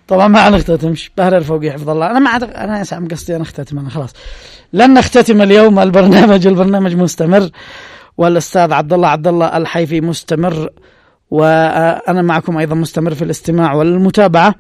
طبعا ما نختتمش. بهر الفوقي حفظ الله. أنا سام قصدي أنا أختتم. أنا خلاص لن نختتم اليوم. البرنامج مستمر، والأستاذ عبد الله الحيفي مستمر، وأنا معكم أيضا مستمر في الاستماع والمتابعة.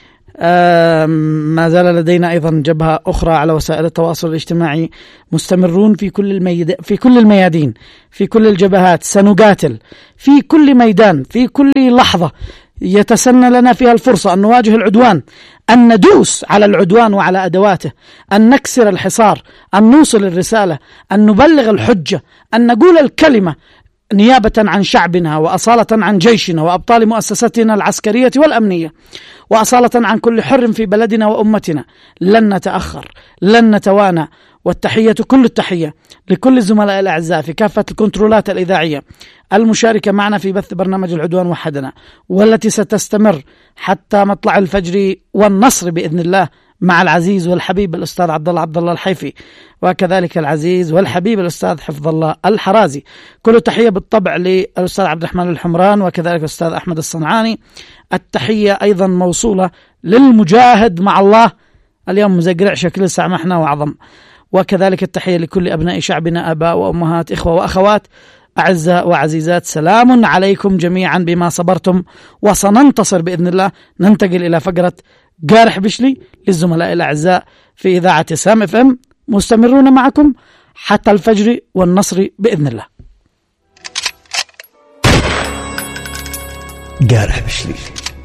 ما زال لدينا أيضا جبهة أخرى على وسائل التواصل الاجتماعي، مستمرون في كل الميادين، في كل الجبهات. سنقاتل في كل ميدان، في كل لحظة يتسنى لنا فيها الفرصة أن نواجه العدوان، أن ندوس على العدوان وعلى أدواته، أن نكسر الحصار، أن نوصل الرسالة، أن نبلغ الحجة، أن نقول الكلمة نيابة عن شعبنا، وأصالة عن جيشنا وأبطال مؤسستنا العسكرية والأمنية، وأصالة عن كل حر في بلدنا وأمتنا. لن نتأخر، لن نتوانى. والتحية كل التحية لكل الزملاء الأعزاء في كافة الكنترولات الإذاعية المشاركة معنا في بث برنامج العدوان وحدنا، والتي ستستمر حتى مطلع الفجر والنصر بإذن الله، مع العزيز والحبيب الأستاذ عبد الله الحيفي، وكذلك العزيز والحبيب الأستاذ حفظ الله الحرازي. كل تحية بالطبع للأستاذ عبد الرحمن الحمران، وكذلك الأستاذ أحمد الصنعاني. التحية أيضا موصولة للمجاهد مع الله، اليوم مزقرع شكل سامحنا وعظم. وكذلك التحية لكل أبناء شعبنا، أباء وأمهات، إخوة وأخوات، أعزاء وعزيزات. سلام عليكم جميعا بما صبرتم، وسننتصر بإذن الله. ننتقل إلى فقرة قارح بشلي للزملاء الأعزاء في إذاعة سام اف ام، مستمرون معكم حتى الفجر والنصر بإذن الله. قارح بشلي.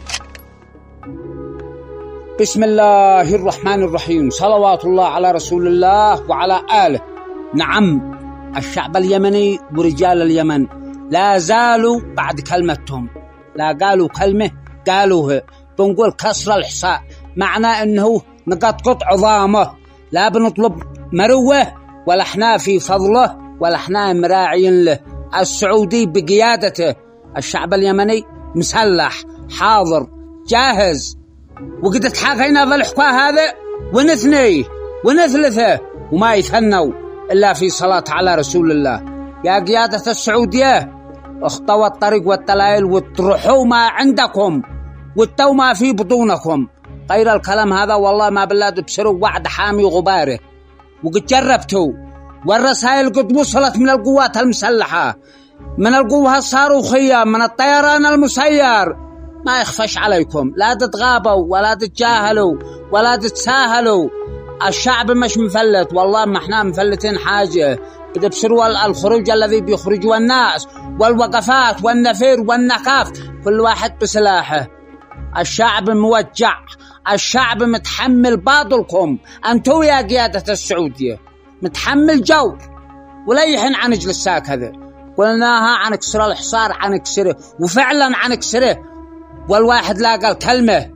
بسم الله الرحمن الرحيم، صلوات الله على رسول الله وعلى آله. نعم، الشعب اليمني ورجال اليمن لا زالوا بعد كلمتهم، لا قالوا كلمة قالوها، بنقول كسر الحصاء، معناه أنه نقطقط عظامه. لا بنطلب مروه ولا احنا في فضله ولا احنا مراعين له. السعودي بقيادته، الشعب اليمني مسلح حاضر جاهز، وقد تحاكينا بالحكاة هذا ونثنيه ونثلثه، وما يثنوا إلا في صلاة على رسول الله. يا قيادة السعودية، اخطوا الطريق والتلايل وتروحوا ما عندكم واتوا ما في بطونكم. غير الكلام هذا والله ما بالله تبصروا وعد حامي غباره، وقد جربتوا، والرسائل قد وصلت من القوات المسلحة، من القوة الصاروخية، من الطيران المسير. ما يخفش عليكم، لا تتغابوا ولا تتجاهلوا ولا تتساهلوا. الشعب مش مفلت، والله ما احنا مفلتين حاجة. بتبصروا الخروج الذي بيخرجوا الناس، والوقفات والنفير والنكاف، كل واحد بسلاحه. الشعب موجع، الشعب متحمل باطلكم. أنتوا يا قيادة السعودية متحمل جو، ولا يحن عن جلساك هذا. قلناها عن كسر الحصار، عن كسره، وفعلا عن كسره، والواحد لا قال كلمة.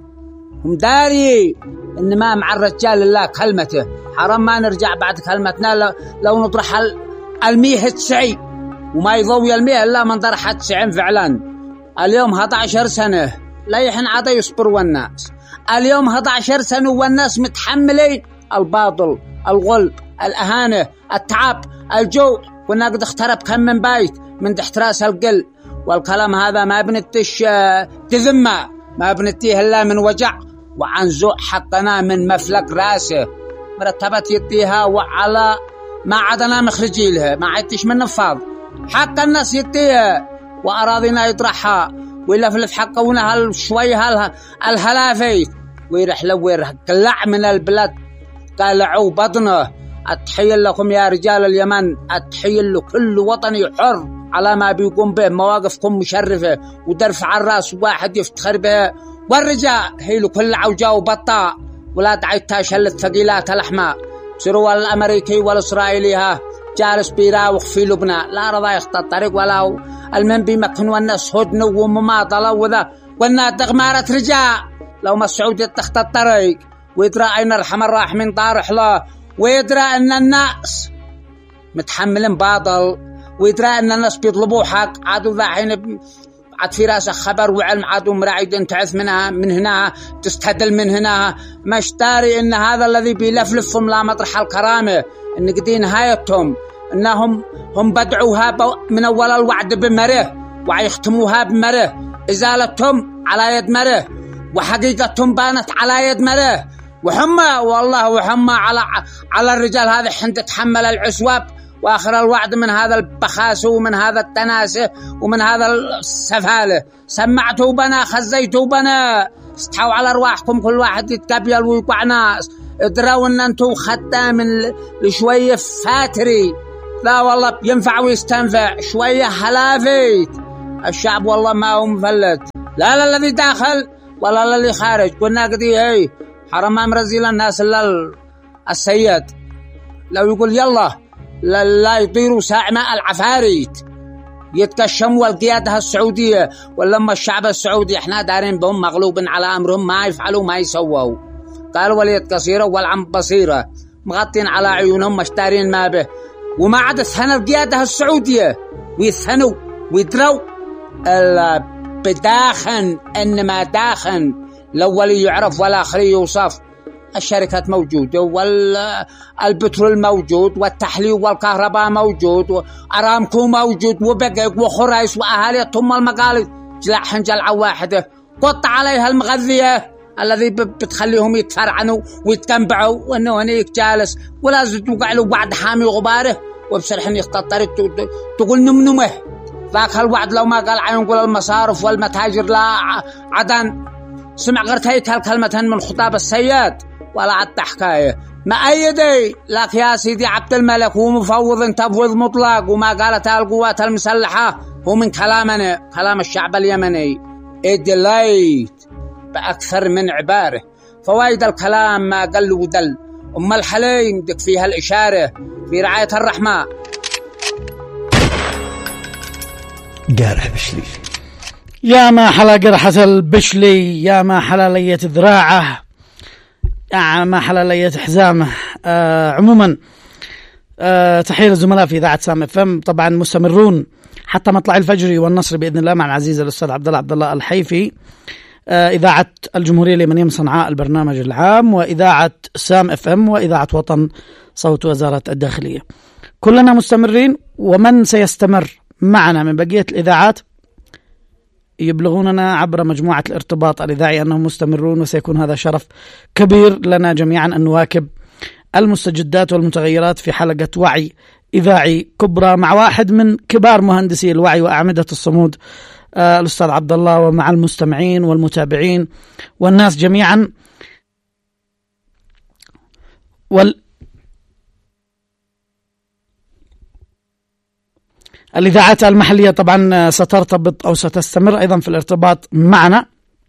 مداري إن ما مع الرجال الله كلمته. حرام ما نرجع بعد كلمتنا لو نطرح المية تسعي، وما يضوي المية إلا من طرح 90 فعلا. اليوم 11 سنة لا يحن عاد يصبر، والناس اليوم 11 سنة والناس متحملين الباطل، الغل، الأهانة، التعب، الجوع. كنا قد اخترب كم من بيت من تحت راس القل. والكلام هذا ما بنتش تذمه، ما بنتيه إلا من وجع، وعن زوء حقنا من مفلق راسه. مرتبت يديها وعلى ما عدنا مخرجي لها، ما عدتش من نفاض حق الناس يديها، وأراضينا يطرحها ويلفلف حقونا شوي الهلافيت، ويرح لو يرح قلع من البلاد قلعوا بطنه. أتحيي لكم يا رجال اليمن، أتحيي لكل وطني حر على ما بيقوم به. مواقفكم مشرفة ودرفع الراس واحد يفتخر به. والرجاء هي لكل عوجة وبطاء، ولا دعيتها شلت ثقيلات الأحماء. سروا الأمريكي والإسرائيلي ها جالس بيراوغ في لبنان، لا رضا يخطى الطريق ولا المن بيمكن، والناس هدنوا ومماطلة وذا، والناس دغمارة رجاء. لو ما السعودية تخطى الطريق ويدرى أين الحمر راح من طارح له، ويدرى أن الناس متحملين باطل، ويدرى أن الناس بيطلبوا حق. عادوا ذا حين عاد في راسه خبر وعلم، عادوا مراعيد تعث منها من هنا تستهدل من هنا. مش داري ان هذا الذي بيلفلفهم لا مطرح الكرامه، ان قدي نهايتهم انهم بدعوها من اول الوعد بمره، ويختموها بمره، ازالتهم على يد مره، وحقيقتهم بانت على يد ملاه، وحمى والله وحمى على الرجال هذا حين تتحمل العسواب وآخر الوعد من هذا البخاس ومن هذا التناسه ومن هذا السفالة. سمعتوا بنا خزيتوا بنا، استحوا على أرواحكم كل واحد يتكبيل ويقع ناس. ادروا ان انتوا خدام لشوية فاتري، لا والله ينفع ويستنفع شوية حلافيت. الشعب والله ما هو مفلت، لا الذي داخل ولا الذي خارج. قلنا قدي هي حرام مرزيل الناس الا السيد، لو يقول يلا لا يطيروا ساع ماء العفاريت يتكشموا القيادة السعودية. ولما الشعب السعودي احنا دارين بهم مغلوب على امرهم، ما يفعلوا ما يسووا. قالوا واليد قصيرة والعم بصيرة، مغطين على عيونهم مشتارين ما به. وما عاد ثنى القيادة السعودية ويثنوا ويدروا بداخن، انما داخن الاول يعرف والاخر يوصف. الشركات موجودة والبترول موجود والتحليل والكهرباء موجود وأرامكو موجود وبقيق وخرايس وأهاليتهم المقالد. جلعهن جلعة واحدة قط عليها المغذية الذي بتخليهم يتفرعنوا ويتكنبعوا، وانه هنيك جالس ولازم توقع له بعد حامي غباره وبسرحن يختطر تقول نمنمه. ذاك الوعد لو ما قال عين يقول المصارف والمتاجر لا عدن. سمع غيرت هيك هالكلمة من خطاب السيد ولا عد حكاية ما أيدي لك يا سيدي عبد الملك. هو مفوض تفويض مطلق، وما قالتها القوات المسلحة هو من كلامنا كلام الشعب اليمني. ادليت بأكثر من عبارة. فوائد الكلام ما قل ودل. أم الحليم دك فيها الإشارة في رعاية الرحمة. قارح بشلي يا ما حلا قرحة البشلي، يا ما حلا لية ذراعه، يا ما حلا لية حزامه. عموما تحية للزملاء في إذاعة سام اف ام، طبعا مستمرون حتى مطلع الفجر والنصر بإذن الله مع العزيز الأستاذ عبد الله الحيفي. إذاعة الجمهورية اليمنية من صنعاء البرنامج العام، وإذاعة سام اف ام، وإذاعة وطن صوت وزارة الداخلية. كلنا مستمرين، ومن سيستمر معنا من بقية الإذاعات يبلغوننا عبر مجموعة الارتباط الإذاعي أنهم مستمرون، وسيكون هذا شرف كبير لنا جميعا أن نواكب المستجدات والمتغيرات في حلقة وعي إذاعي كبرى مع واحد من كبار مهندسي الوعي وأعمدة الصمود، الأستاذ عبد الله، ومع المستمعين والمتابعين والناس جميعا. الإذاعات المحلية طبعا سترتبط أو ستستمر أيضا في الارتباط معنا.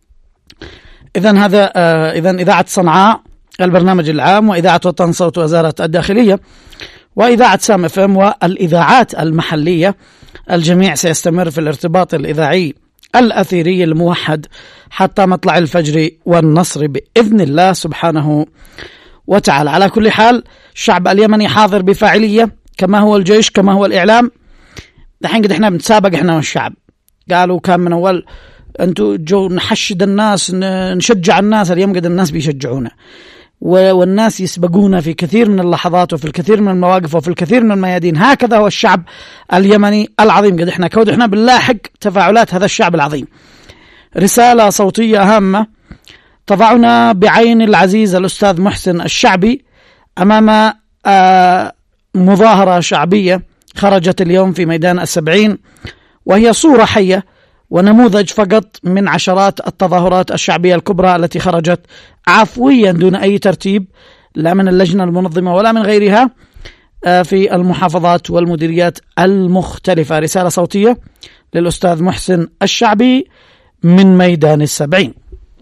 إذن إذاعة صنعاء البرنامج العام، وإذاعة وطن صوت وزارة الداخلية، وإذاعة سام اف ام، والإذاعات المحلية الجميع سيستمر في الارتباط الإذاعي الأثيري الموحد حتى مطلع الفجر والنصر بإذن الله سبحانه وتعالى. على كل حال الشعب اليمني حاضر بفاعلية كما هو الجيش كما هو الإعلام. دحين قد احنا بنتسابق احنا والشعب، قالوا كان من أول أنتوا جو نحشد الناس نشجع الناس، اليوم قد الناس بيشجعونا والناس يسبقونا في كثير من اللحظات وفي الكثير من المواقف وفي الكثير من الميادين. هكذا هو الشعب اليمني العظيم، قد احنا كود احنا بنلاحق تفاعلات هذا الشعب العظيم. رسالة صوتية هامة تضعنا بعين العزيز الأستاذ محسن الشعبي أمام مظاهرة شعبية خرجت اليوم في ميدان السبعين، وهي صورة حية ونموذج فقط من عشرات التظاهرات الشعبية الكبرى التي خرجت عفويا دون أي ترتيب، لا من اللجنة المنظمة ولا من غيرها، في المحافظات والمديريات المختلفة. رسالة صوتية للأستاذ محسن الشعبي من ميدان السبعين.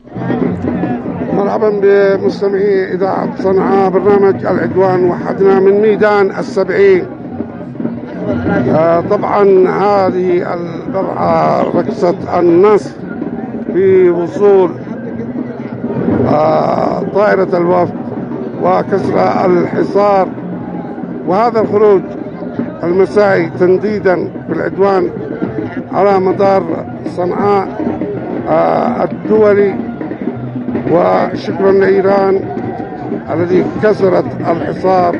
مرحبا بمستمعي إذاعة صنعاء برنامج العدوان، وحدنا من ميدان السبعين. طبعا هذه البرعة رقصة النصر في وصول طائرة الوفد وكسر الحصار، وهذا الخروج المسائي تنديدا بالعدوان على مدار صنعاء الدولي، وشكرا لإيران الذي كسرت الحصار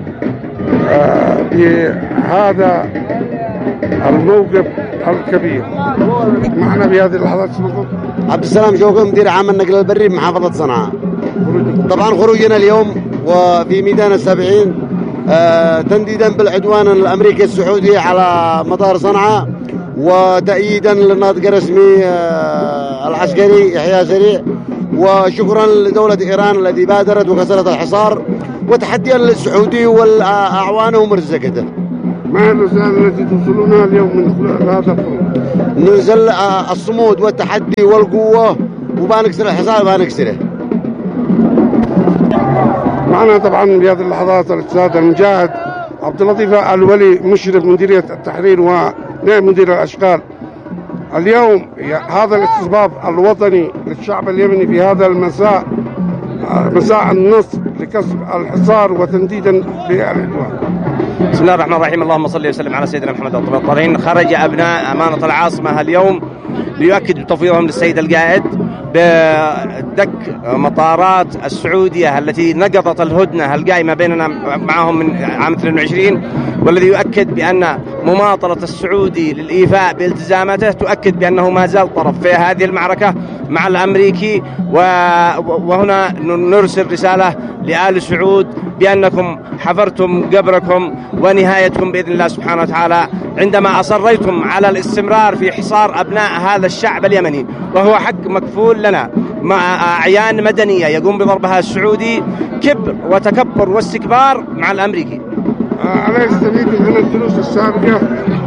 بهذا الموقف الكبير. معنا بهذه اللحظات عبد السلام شوقي، مدير عام النقل البري بمحافظة صنعاء. طبعا خروجنا اليوم وفي ميدان ال70 تنديدا بالعدوان الأمريكي السعودي على مطار صنعاء، وتأييدا للناطق الرسمي العسكري يحيى سريع، وشكرا لدولة إيران التي بادرت وكسرت الحصار، وتحديا للسعودي والأعوانه ومرزقته. ما هي الرسالة التي توصلونها اليوم من هذا الخروج؟ ننزل الصمود والتحدي والقوة، وبنكسر الحصار بنكسره. معنا طبعا في هذه اللحظات الأستاذ المجاهد عبد اللطيف الولي، مشرف مديرية التحرير ونائب مدير الأشغال. اليوم هذا الاستضافة الوطني للشعب اليمني في هذا المساء، مساء النصر لكسر الحصار وتنديدا للعدوان. بسم الله الرحمن الرحيم، اللهم صل وسلم على سيدنا محمد وعلى آله الطاهرين. خرج أبناء أمانة العاصمة اليوم ليؤكد بتفويضهم للسيد القائد بدك مطارات السعودية التي نقضت الهدنة القائمة بيننا معهم من عام 22، والذي يؤكد بأن مماطلة السعودي للإيفاء بالتزاماته تؤكد بأنه ما زال طرف في هذه المعركة مع الأمريكي. وهنا نرسل رسالة لآل سعود بأنكم حفرتم قبركم ونهايتكم بإذن الله سبحانه وتعالى عندما أصريتم على الاستمرار في حصار أبناء هذا الشعب اليمني، وهو حق مكفول لنا مع أعيان مدنية يقوم بضربها السعودي كبر وتكبر واستكبار مع الأمريكي. ألا يستفيد من الدروس السابقة؟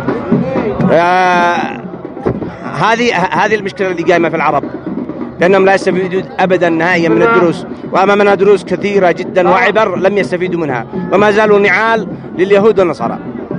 هذه المشكلة اللي قائمة في العرب، لأنهم لا يستفيدون أبدا نهائيا من الدروس، وأمامنا دروس كثيرة جدا وعبر لم يستفيدوا منها، وما زالوا نعال لليهود والنصارى.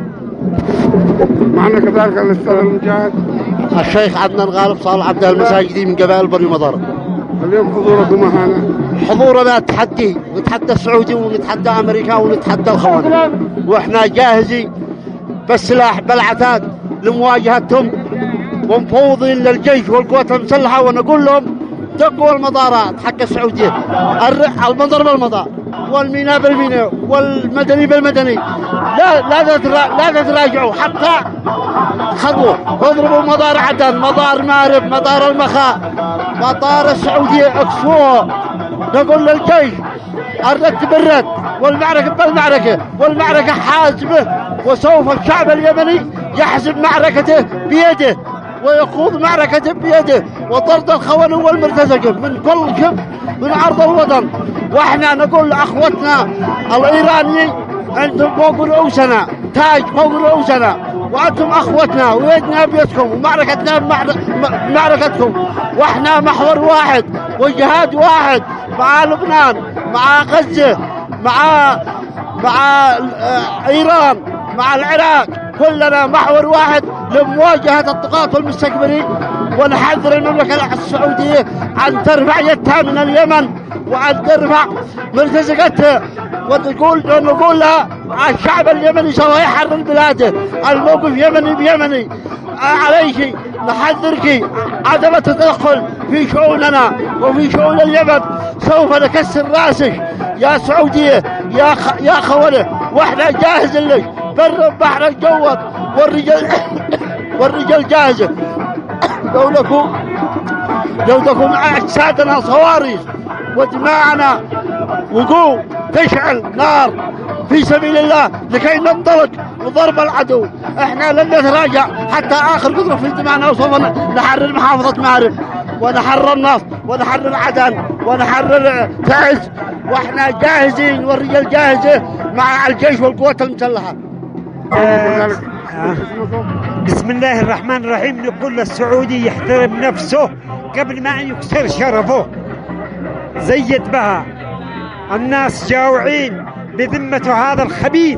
معنا كذلك الأستاذ المجاهد الشيخ عدنان غالب صالح عبد المساجدي من قبائل بري مضر. اليوم حضوركم هنا حضورنا تحدي، نتحدى السعودي ونتحدى أمريكا ونتحدى الخوان، وإحنا جاهزين بالسلاح بالعتاد لمواجهتهم، ومفوضين للجيش والقوات المسلحة، ونقول لهم دقوا المطارات حق السعودية، المطار بالمطار والميناء بالميناء والمدني بالمدني، لا تتراجعوا حتى خطوة. اضربوا مطار عدن، مطار مارب، مطار المخاء، مطار السعودية اكسوه. نقول للجيش الرد بالرد والمعركة بالمعركة، والمعركة حاسمة، وسوف الشعب اليمني يحسب معركته بيده ويخوض معركته بيده، وطرد الخونة والمرتزقة من كل شب من عرض الوطن. واحنا نقول لأخوتنا الإيرانيين أنتم فوق رؤوسنا، تاج فوق رؤوسنا، وأنتم أخوتنا ويدنا بيدكم، ومعركتنا بمعركتكم، واحنا محور واحد وجهاد واحد مع لبنان، مع غزة، مع إيران، مع العراق، كلنا محور واحد لمواجهة الطغاة المستكبرين. ونحذر المملكة السعودية أن ترفع يدها من اليمن، وأن ترفع مرتزقتها، ونقول لها الشعب اليمني سوف يحرر بلاده، الموقف يمني بيمني. عليك نحذرك عدم التدخل في شؤوننا وفي شؤون اليمن، سوف نكسر راسك يا سعودية يا خونة، واحنا جاهز لك برا بحر الجوات، والرجال جاهزة. لو تكون أجسادنا صواريخ ودماءنا وقوم تشعل نار في سبيل الله لكي ننطلق وضرب العدو. احنا لن نتراجع حتى آخر قطرة في دماءنا، وسوف نحرر محافظة مارب، ونحرر النصر، ونحرر عدن، ونحرر تعز، واحنا جاهزين والرجال جاهزة مع الجيش والقوات المسلحة. بسم الله الرحمن الرحيم. نقول للسعودي يحترم نفسه قبل ما يكسر شرفه. زيد بها، الناس جاوعين بذمة هذا الخبيث.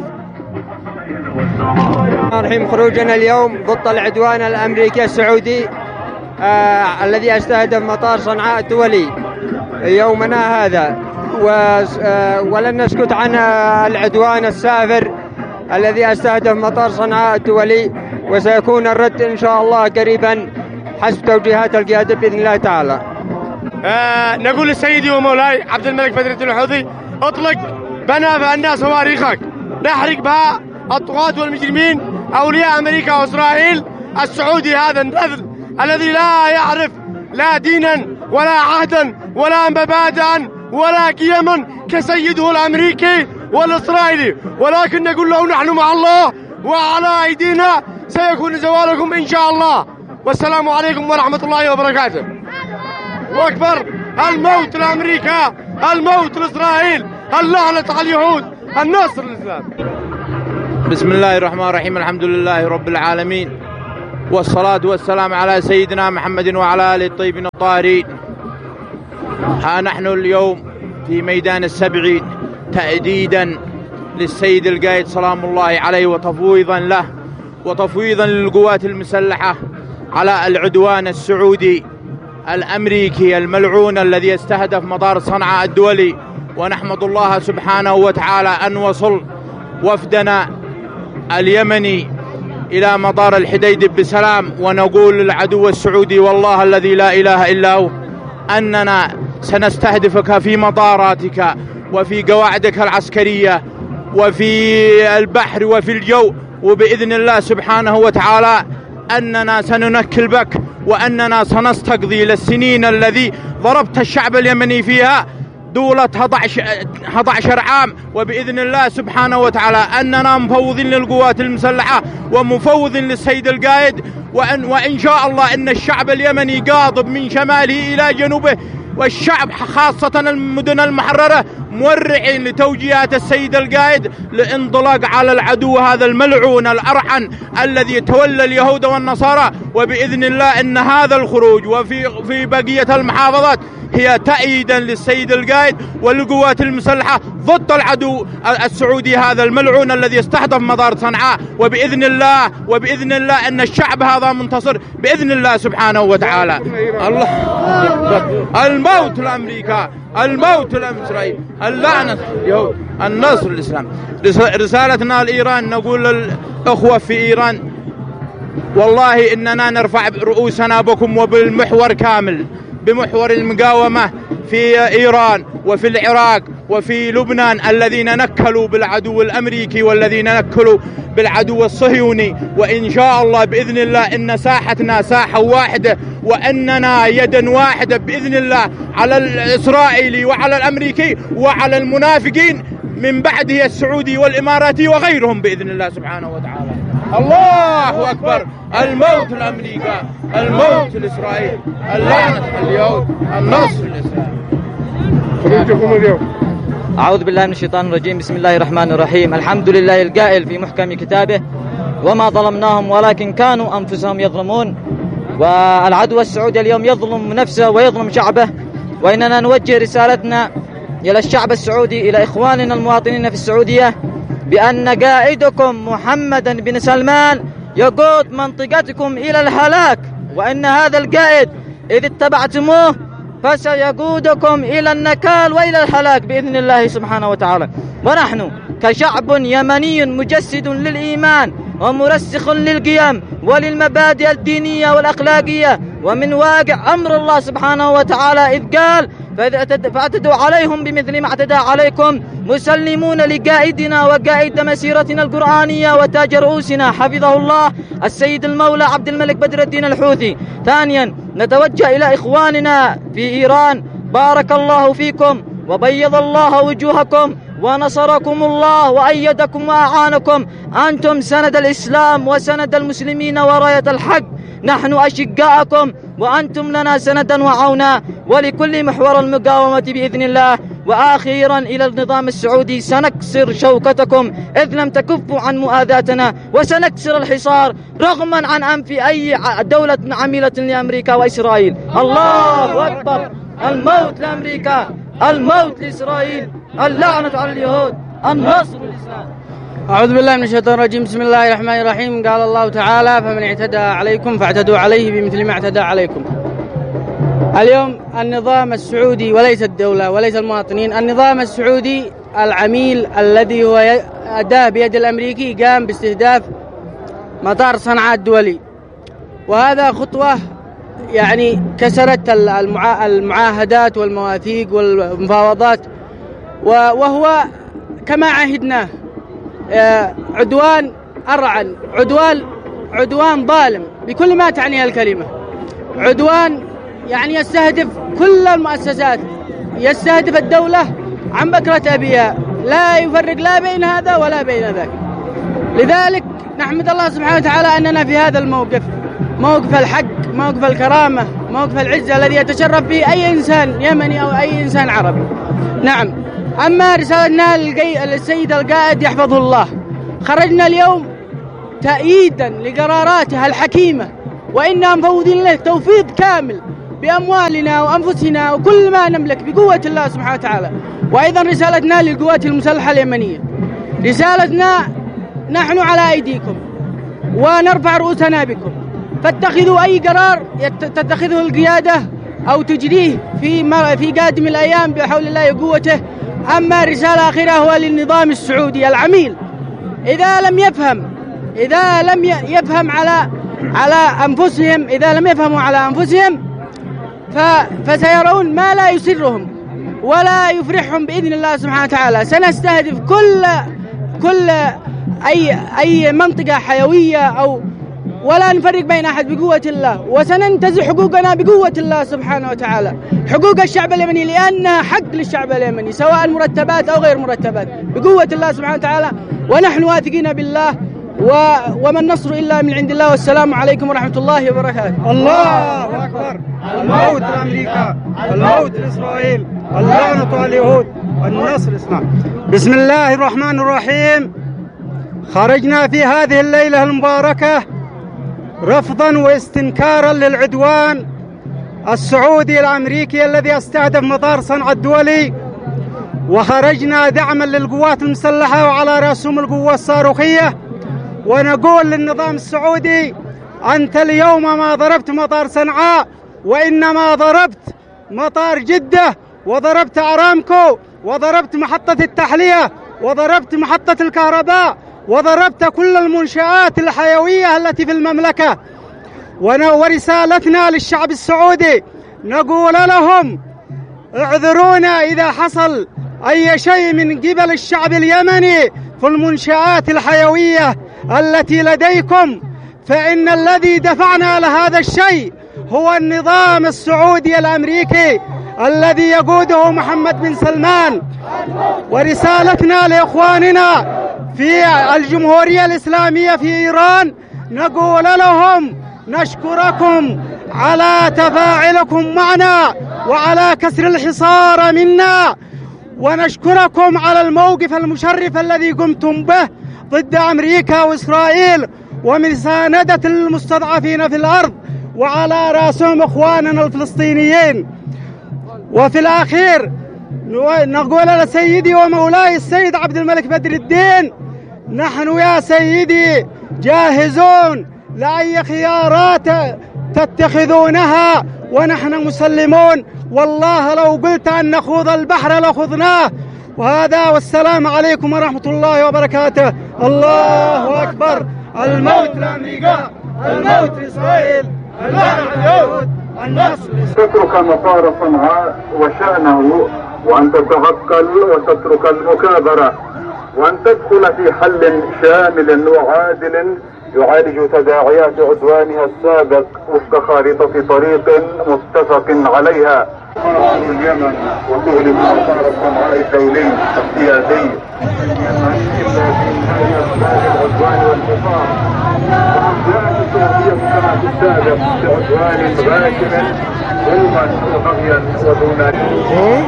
الرحيم. خروجنا اليوم ضد العدوان الأمريكي السعودي الذي استهدف مطار صنعاء الدولي يومنا هذا، ولن نسكت عن العدوان السافر الذي استهدف مطار صنعاء الدولي، وسيكون الرد إن شاء الله قريبا حسب توجيهات القيادة بإذن الله تعالى. نقول لسيدي ومولاي عبد الملك بدر الدين الحوثي اطلق بنا الناس صواريخك نحرق بها الطغاة والمجرمين أولياء أمريكا وإسرائيل. السعودي هذا الرذل الذي لا يعرف لا دينا ولا عهدا ولا مبادئا ولا قيما كسيده الأمريكي والإسرائيلي، ولكن نقول له نحن مع الله وعلى أيدينا سيكون زوالكم إن شاء الله. والسلام عليكم ورحمة الله وبركاته. وأكبر الموت لأمريكا، الموت لإسرائيل، اللعنة على اليهود، النصر للإسلام. بسم الله الرحمن الرحيم، الحمد لله رب العالمين، والصلاة والسلام على سيدنا محمد وعلى آله الطيبين الطاهرين. ها نحن اليوم في ميدان السبعين تأديدا للسيد القائد سلام الله عليه، وتفويضا له وتفويضا للقوات المسلحة على العدوان السعودي الأمريكي الملعون الذي يستهدف مطار صنعاء الدولي. ونحمد الله سبحانه وتعالى أن وصل وفدنا اليمني إلى مطار الحديدب بسلام، ونقول للعدو السعودي والله الذي لا إله إلا هو أننا سنستهدفك في مطاراتك وفي قواعدك العسكرية وفي البحر وفي الجو، وبإذن الله سبحانه وتعالى أننا سننكل بك، وأننا سنستقضي للسنين الذي ضربت الشعب اليمني فيها دولة 11 عام، وبإذن الله سبحانه وتعالى أننا مفوضين للقوات المسلحة ومفوض للسيد القائد، وإن شاء الله أن الشعب اليمني قاضب من شماله إلى جنوبه، والشعب خاصة المدن المحررة مورعين لتوجيهات السيد القائد لانطلاق على العدو هذا الملعون الأرحن الذي يتولى اليهود والنصارى. وبإذن الله أن هذا الخروج وفي بقية المحافظات هي تأييدا للسيد القائد والقوات المسلحة ضد العدو السعودي هذا الملعون الذي يستهدف مطار صنعاء. وبإذن الله أن الشعب هذا منتصر بإذن الله سبحانه وتعالى. الله الموت لأمريكا، الموت لإسرائيل، اللعنة اليهود، النصر للإسلام. رسالتنا لإيران نقول للأخوة في إيران والله إننا نرفع رؤوسنا بكم وبالمحور كامل، بمحور المقاومة في إيران وفي العراق وفي لبنان الذين نكلوا بالعدو الأمريكي والذين نكلوا بالعدو الصهيوني. وإن شاء الله بإذن الله إن ساحتنا ساحة واحدة، وأننا يدا واحدة بإذن الله على الإسرائيلي وعلى الأمريكي وعلى المنافقين من بعده السعودي والإماراتي وغيرهم بإذن الله سبحانه وتعالى. الله أكبر، الموت لأمريكا، الموت لإسرائيل، اللعنة اليهود، النصر للإسلام. خروجكم اليوم. أعوذ بالله من الشيطان الرجيم، بسم الله الرحمن الرحيم. الحمد لله القائل في محكم كتابه: وما ظلمناهم ولكن كانوا أنفسهم يظلمون. والعدو السعودي اليوم يظلم نفسه ويظلم شعبه، وإننا نوجه رسالتنا إلى الشعب السعودي، إلى إخواننا المواطنين في السعودية، بأن قائدكم محمد بن سلمان يقود منطقتكم إلى الهلاك، وأن هذا القائد إذ اتبعتموه فسيقودكم إلى النكال وإلى الهلاك بإذن الله سبحانه وتعالى. ونحن كشعب يمني مجسد للإيمان ومرسخ للقيم وللمبادئ الدينية والأخلاقية، ومن واقع أمر الله سبحانه وتعالى إذ قال: فاعتدوا عليهم بمثل ما اعتدى عليكم، مسلمون لقائدنا وقائد مسيرتنا القرآنية وتاج رؤوسنا حفظه الله السيد المولى عبد الملك بدر الدين الحوثي. ثانيا نتوجه إلى إخواننا في إيران: بارك الله فيكم وبيض الله وجوهكم ونصركم الله وأيدكم وأعانكم، أنتم سند الإسلام وسند المسلمين وراية الحق، نحن أشقاءكم وأنتم لنا سندا وعونا، ولكل محور المقاومة بإذن الله. وآخيرا إلى النظام السعودي: سنكسر شوكتكم إذ لم تكفوا عن مؤاذاتنا، وسنكسر الحصار رغما عن أنف أي دولة عميلة لأمريكا وإسرائيل. الله أكبر، الموت لأمريكا، الموت لإسرائيل، اللعنة على اليهود، النصر للإسلام. أعوذ بالله من الشيطان الرجيم، بسم الله الرحمن الرحيم. قال الله تعالى: فمن اعتدى عليكم فاعتدوا عليه بمثل ما اعتدى عليكم. اليوم النظام السعودي وليس الدولة وليس المواطنين، النظام السعودي العميل الذي هو أداة بيد الأمريكي قام باستهداف مطار صنعاء الدولي، وهذا خطوة يعني كسرت المعاهدات والمواثيق والمفاوضات، وهو كما عهدناه عدوان أرعن، عدوان ظالم بكل ما تعنيه الكلمة، عدوان يعني يستهدف كل المؤسسات، يستهدف الدولة عن بكرة أبيها، لا يفرق لا بين هذا ولا بين ذاك. لذلك نحمد الله سبحانه وتعالى أننا في هذا الموقف، موقف الحق، موقف الكرامة، موقف العزة الذي يتشرف به أي إنسان يمني أو أي إنسان عربي. نعم. أما رسالتنا للسيد القائد يحفظه الله، خرجنا اليوم تأييدا لقراراتها الحكيمة، وإنا مفوضين له توفيض كامل بأموالنا وأنفسنا وكل ما نملك بقوة الله سبحانه وتعالى. وأيضا رسالتنا للقوات المسلحة اليمنية، رسالتنا نحن على أيديكم ونرفع رؤوسنا بكم، فاتخذوا أي قرار تتخذه القيادة أو تجريه في قادم الأيام بحول الله وقوته. أما رسالة أخيرة هو للنظام السعودي العميل، إذا لم يفهم على أنفسهم، إذا لم يفهموا على أنفسهم فسيرون ما لا يسرهم ولا يفرحهم بإذن الله سبحانه وتعالى. سنستهدف كل أي منطقة حيوية ولا نفرق بين أحد بقوة الله، وسننتزع حقوقنا بقوة الله سبحانه وتعالى، حقوق الشعب اليمني، لأنها حق للشعب اليمني سواء مرتبات أو غير مرتبات بقوة الله سبحانه وتعالى. ونحن واثقين بالله، وما النصر إلا من عند الله. والسلام عليكم ورحمة الله وبركاته. الله أكبر. الموت لأمريكا، الموت لإسرائيل، اللعنة على اليهود، النصر اسمع. بسم الله الرحمن الرحيم. خرجنا في هذه الليلة المباركة رفضا واستنكارا للعدوان السعودي الأمريكي الذي استهدف مطار صنعاء الدولي، وخرجنا دعما للقوات المسلحة وعلى رأسهم القوة الصاروخية، ونقول للنظام السعودي: أنت اليوم ما ضربت مطار صنعاء، وإنما ضربت مطار جدة، وضربت أرامكو، وضربت محطة التحلية، وضربت محطة الكهرباء، وضربت كل المنشآت الحيوية التي في المملكة. ورسالتنا للشعب السعودي نقول لهم: اعذرونا إذا حصل أي شيء من قبل الشعب اليمني في المنشآت الحيوية التي لديكم، فإن الذي دفعنا لهذا الشيء هو النظام السعودي الأمريكي الذي يقوده محمد بن سلمان. ورسالتنا لإخواننا في الجمهورية الإسلامية في إيران نقول لهم: نشكركم على تفاعلكم معنا وعلى كسر الحصار منا، ونشكركم على الموقف المشرف الذي قمتم به ضد أمريكا وإسرائيل ومساندة المستضعفين في الأرض، وعلى رأسهم إخواننا الفلسطينيين. وفي الأخير نقول لسيدي ومولاي السيد عبد الملك بدر الدين: نحن يا سيدي جاهزون لأي خيارات تتخذونها، ونحن مسلمون، والله لو قلت أن نخوض البحر لخضناه. وهذا، والسلام عليكم ورحمة الله وبركاته. الله أكبر. الموت لأمريكا، الموت لإسرائيل، اللعنة على اليهود، النصر. تترك مطار صنعاء وشأنه، وأن تتغقل وتترك المكابرة، وأن تدخل في حل شامل وعادل يعالج تداعيات عدوانها السابق وفق خارطة طريق متفق عليها. ترسل اليمن وتغلق مطار صنعاء الدولي السيادي إلا في نهاية أسباب العدوان والحصار، وأبدأت السعودية كما في السابق بعدوان غاشم ظلما وبغيا ودون.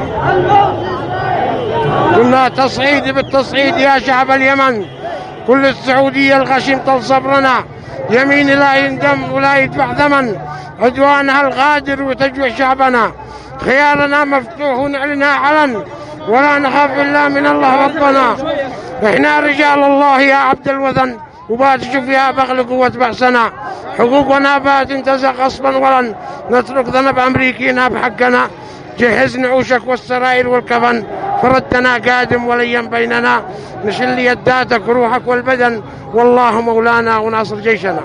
كنا تصعيد بالتصعيد يا شعب اليمن، كل السعودية الغشيم طال صبرنا، يمين لا يندم ولا يدفع ثمن عدوانها الغادر وتجوع شعبنا. خيارنا مفتوح ونعلنها علن، ولا نخاف إلا من الله ربنا. احنا رجال الله يا عبد الوثن، وباتشوف فيها بغل قوة بأسنا، حقوقنا باتنتزع غصبا، ولن نترك ذنب أمريكينا بحقنا. جهز نعوشك والسرائر والكفن، فردنا قادم وليا بيننا، نشل يداتك وروحك والبدن، والله مولانا وناصر جيشنا.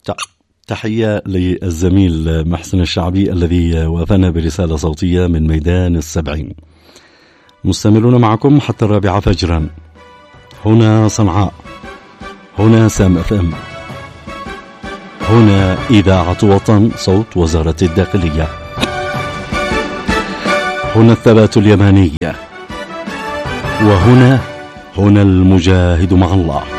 تحية للزميل محسن الشعبي الذي وافانا برسالة صوتية من ميدان السبعين. مستمرون معكم حتى 4 فجرا، هنا صنعاء، هنا سام FM، هنا إذاعة وطن صوت وزارة الداخلية، هنا الثبات اليمانية، وهنا المجاهد مع الله.